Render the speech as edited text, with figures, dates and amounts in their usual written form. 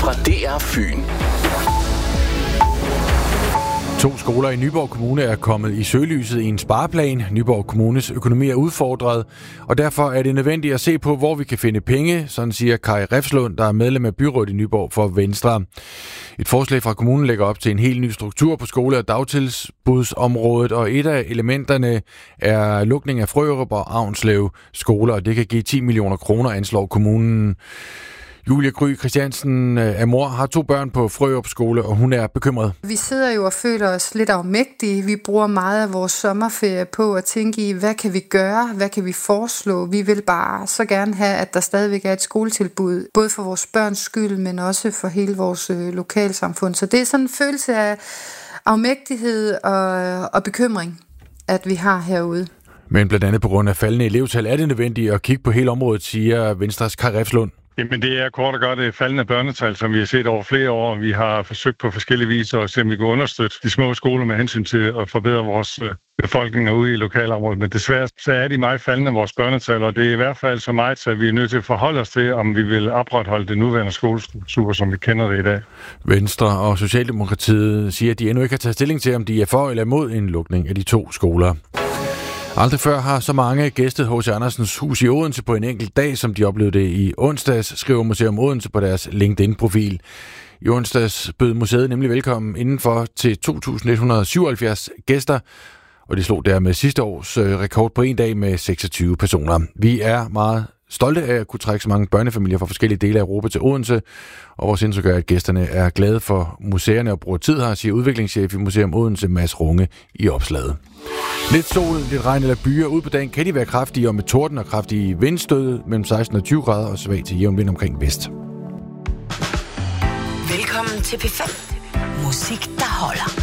fra DR Fyn. 2 skoler i Nyborg Kommune er kommet i søgelyset i en spareplan. Nyborg Kommunes økonomi er udfordret, og derfor er det nødvendigt at se på, hvor vi kan finde penge, sådan siger Kai Refslund, der er medlem af byrådet i Nyborg for Venstre. Et forslag fra kommunen lægger op til en helt ny struktur på skole- og dagtilbudsområdet, og et af elementerne er lukning af Frørup og Avnslev skoler, og det kan give 10 millioner kroner, anslår kommunen. Julie Gry Christiansen er mor, har 2 børn på Frørup skole, og hun er bekymret. Vi sidder jo og føler os lidt afmægtige. Vi bruger meget af vores sommerferie på at tænke i, hvad kan vi gøre? Hvad kan vi foreslå? Vi vil bare så gerne have, at der stadigvæk er et skoletilbud, både for vores børns skyld, men også for hele vores lokalsamfund. Så det er sådan en følelse af afmægtighed og bekymring, at vi har herude. Men blandt andet på grund af faldende elevtal er det nødvendigt at kigge på hele området, siger Venstres Kai Refslund. Jamen det er kort og godt det faldende børnetal, som vi har set over flere år. Vi har forsøgt på forskellige vis at se, om vi kan understøtte de små skoler med hensyn til at forbedre vores befolkninger ude i lokalområdet. Men desværre så er de meget faldende, vores børnetal, og det er i hvert fald så meget, at vi er nødt til at forholde os til, om vi vil opretholde det nuværende skolestruktur, som vi kender det i dag. Venstre og Socialdemokratiet siger, at de endnu ikke har taget stilling til, om de er for eller imod en lukning af de 2 skoler. Aldrig før har så mange gæstet H.C. Andersens hus i Odense på en enkelt dag, som de oplevede det i onsdags, skriver Museum Odense på deres LinkedIn-profil. I onsdags bød museet nemlig velkommen indenfor til 2.177 gæster, og de slog dermed sidste års rekord på en dag med 26 personer. Vi er meget stolte af at kunne trække så mange børnefamilier fra forskellige dele af Europa til Odense, og vores indtryk er, at gæsterne er glade for museerne og bruger tid her, siger udviklingschef i Museum Odense, Mads Runge, i opslaget. Lidt sol, lidt regn eller byer. Ude på dagen kan de være kraftige og med torden og kraftige vindstød mellem 16 og 20 grader og svag til jævn vind omkring vest. Velkommen til P5. Musik, der holder.